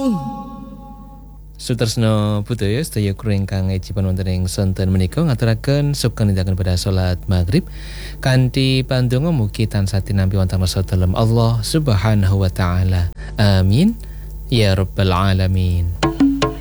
Sutresna budaya sedaya kru ingkang ejiban wonten ing sonten menika ngaturaken sukanidhaken pada salat maghrib kanthi pandonga mugi tansah tinampi wonten masa dalem Allah Subhanahu wa taala. Amin ya rabbal alamin.